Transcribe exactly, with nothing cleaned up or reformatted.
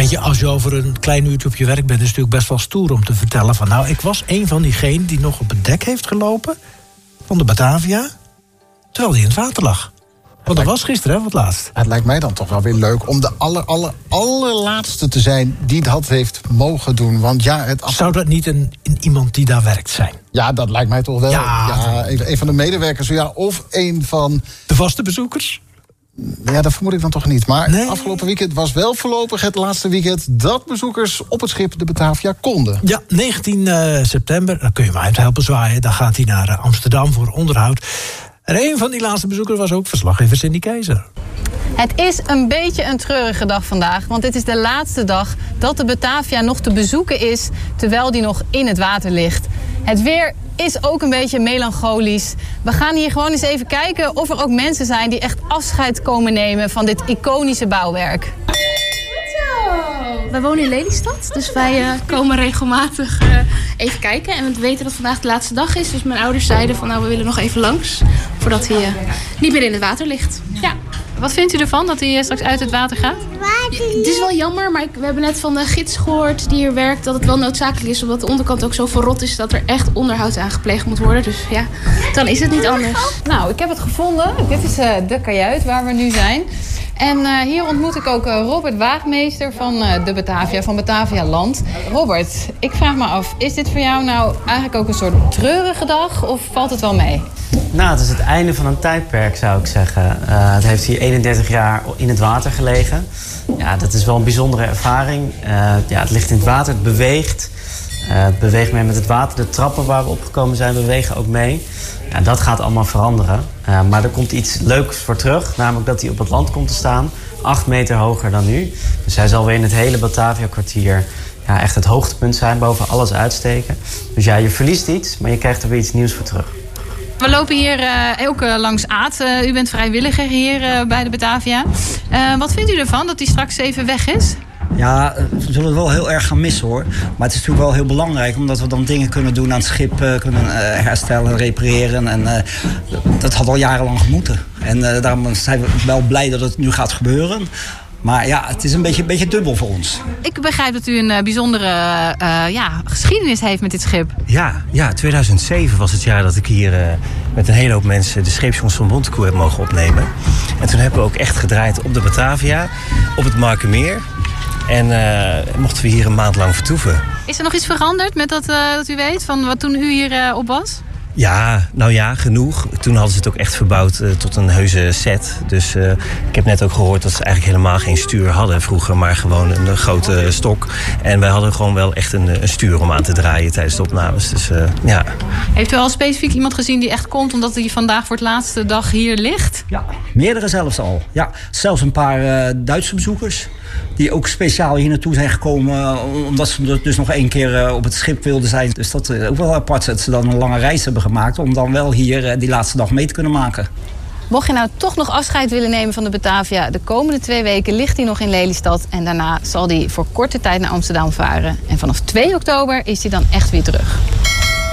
Weet je, als je over een klein uurtje op je werk bent, is het natuurlijk best wel stoer om te vertellen van, nou, ik was een van diegenen die nog op het dek heeft gelopen van de Batavia, terwijl die in het water lag. Want dat was gisteren, hè, wat laatst. Het lijkt mij dan toch wel weer leuk om de aller, aller, allerlaatste te zijn die dat heeft mogen doen. Want ja, het af... Zou dat niet een, een iemand die daar werkt zijn? Ja, dat lijkt mij toch wel. Ja, ja een, een van de medewerkers, ja, of een van... De vaste bezoekers? Ja, dat vermoed ik dan toch niet. Maar nee. Afgelopen weekend was wel voorlopig het laatste weekend dat bezoekers op het schip de Batavia konden. Ja, negentien september, dan kun je maar uit helpen zwaaien. Dan gaat hij naar uh, Amsterdam voor onderhoud. En een van die laatste bezoekers was ook verslaggever Cindy Keizer. Het is een beetje een treurige dag vandaag, want dit is de laatste dag dat de Batavia nog te bezoeken is, terwijl die nog in het water ligt. Het weer is ook een beetje melancholisch. We gaan hier gewoon eens even kijken of er ook mensen zijn die echt afscheid komen nemen van dit iconische bouwwerk. Wij wonen in Lelystad, dus wij uh, komen regelmatig uh, even kijken. En we weten dat vandaag de laatste dag is. Dus mijn ouders zeiden van nou, we willen nog even langs. Voordat hij uh, niet meer in het water ligt. Ja. Wat vindt u ervan dat hij straks uit het water gaat? Ja, het is wel jammer, maar ik, we hebben net van de gids gehoord die hier werkt dat het wel noodzakelijk is. Omdat de onderkant ook zo verrot is dat er echt onderhoud aan gepleegd moet worden. Dus ja, dan is het niet anders. Nou, ik heb het gevonden. Dit is uh, de kajuit waar we nu zijn. En uh, hier ontmoet ik ook uh, Robert Waagmeester van uh, de Batavia, van Batavia Land. Robert, ik vraag me af, is dit voor jou nou eigenlijk ook een soort treurige dag of valt het wel mee? Nou, het is het einde van een tijdperk, zou ik zeggen. Uh, het heeft hier eenendertig jaar in het water gelegen. Ja, dat is wel een bijzondere ervaring. Uh, ja, het ligt in het water, het beweegt. Uh, het beweegt mee met het water. De trappen waar we opgekomen zijn bewegen ook mee. Ja, dat gaat allemaal veranderen. Uh, maar er komt iets leuks voor terug. Namelijk dat hij op het land komt te staan. Acht meter hoger dan nu. Dus hij zal weer in het hele Batavia-kwartier ja, echt het hoogtepunt zijn. Boven alles uitsteken. Dus ja, je verliest iets, maar je krijgt er weer iets nieuws voor terug. We lopen hier uh, ook uh, langs Aad. Uh, u bent vrijwilliger hier uh, bij de Batavia. Uh, wat vindt u ervan dat hij straks even weg is? Ja, we zullen het wel heel erg gaan missen hoor. Maar het is natuurlijk wel heel belangrijk omdat we dan dingen kunnen doen aan het schip. Uh, kunnen uh, herstellen, repareren. En uh, dat had al jarenlang gemoeten. En uh, daarom zijn we wel blij dat het nu gaat gebeuren. Maar ja, het is een beetje, een beetje dubbel voor ons. Ik begrijp dat u een uh, bijzondere uh, ja, geschiedenis heeft met dit schip. Ja, ja, tweeduizend zeven was het jaar dat ik hier uh, met een hele hoop mensen de scheepsjongens van Bontekoe heb mogen opnemen. En toen hebben we ook echt gedraaid op de Batavia, op het Markermeer. En uh, mochten we hier een maand lang vertoeven. Is er nog iets veranderd met dat, uh, dat u weet, van wat toen u hier uh, op was? Ja, nou ja, genoeg. Toen hadden ze het ook echt verbouwd uh, tot een heuse set. Dus uh, ik heb net ook gehoord dat ze eigenlijk helemaal geen stuur hadden vroeger, maar gewoon een, een grote stok. En wij hadden gewoon wel echt een, een stuur om aan te draaien tijdens de opnames. Dus uh, ja. Heeft u al specifiek iemand gezien die echt komt omdat hij vandaag voor het laatste dag hier ligt? Ja, meerdere zelfs al. Ja, zelfs een paar uh, Duitse bezoekers. Die ook speciaal hier naartoe zijn gekomen uh, omdat ze dus nog één keer uh, op het schip wilden zijn. Dus dat is uh, ook wel apart dat ze dan een lange reis hebben gemaakt om dan wel hier uh, die laatste dag mee te kunnen maken. Mocht je nou toch nog afscheid willen nemen van de Batavia, de komende twee weken ligt hij nog in Lelystad. En daarna zal hij voor korte tijd naar Amsterdam varen. En vanaf twee oktober is hij dan echt weer terug.